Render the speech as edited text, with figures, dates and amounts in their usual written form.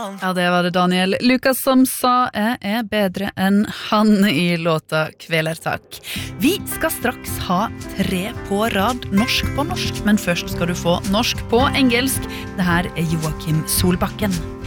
Ja, det var det Daniel Lukas som sa. Jeg bedre enn han i låta Kvelertak. Vi skal straks ha 3 på rad norsk på norsk, men først skal du få norsk på engelsk. Det her Joakim Solbakken.